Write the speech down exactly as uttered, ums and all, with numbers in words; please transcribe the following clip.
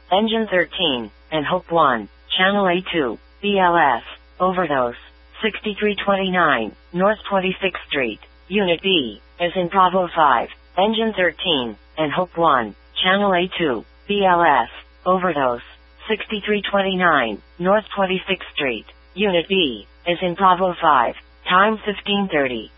Engine thirteen, and Hope one, Channel A two, B L S, overdose, sixty-three twenty-nine, North twenty-sixth Street, Unit B, as in Bravo five, Engine thirteen, and Hope one, Channel A two, B L S, overdose, sixty-three twenty-nine, North twenty-sixth Street, Unit B, as in Bravo five, time fifteen thirty.